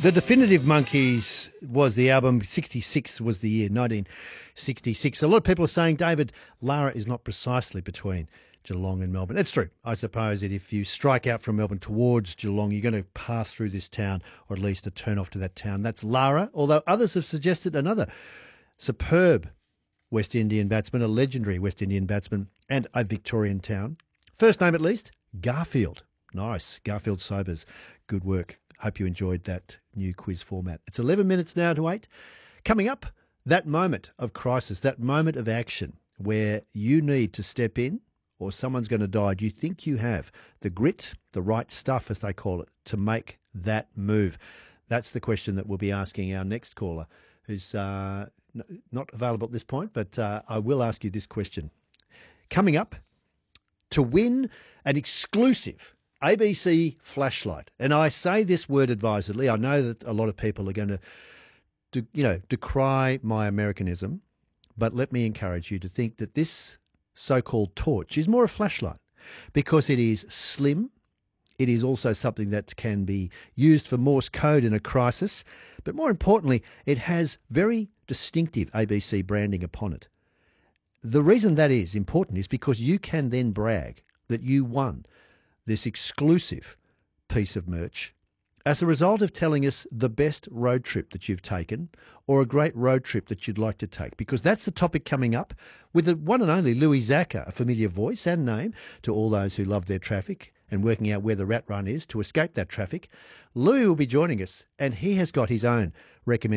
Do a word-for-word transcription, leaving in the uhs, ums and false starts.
The Definitive Monkeys was the album. sixty-six was the year, nineteen sixty-six. A lot of people are saying, David, Lara is not precisely between Geelong and Melbourne. It's true. I suppose that if you strike out from Melbourne towards Geelong, you're going to pass through this town, or at least a turn off to that town. That's Lara, although others have suggested another superb West Indian batsman, a legendary West Indian batsman, and a Victorian town. First name at least, Garfield. Nice. Garfield Sobers. Good work. Hope you enjoyed that new quiz format. It's eleven minutes now to eight. Coming up, that moment of crisis, that moment of action where you need to step in or someone's going to die. Do you think you have the grit, the right stuff, as they call it, to make that move? That's the question that we'll be asking our next caller, who's uh, n- not available at this point, but uh, I will ask you this question. Coming up, to win an exclusive A B C flashlight. And I say this word advisedly. I know that a lot of people are going to, de- you know, decry my Americanism, but let me encourage you to think that this so-called torch is more a flashlight because it is slim. It is also something that can be used for Morse code in a crisis. But more importantly, it has very distinctive A B C branding upon it. The reason that is important is because you can then brag that you won this exclusive piece of merch as a result of telling us the best road trip that you've taken or a great road trip that you'd like to take, because that's the topic coming up with the one and only Louis Zaka, a familiar voice and name to all those who love their traffic and working out where the rat run is to escape that traffic. Louis will be joining us, and he has got his own recommendation.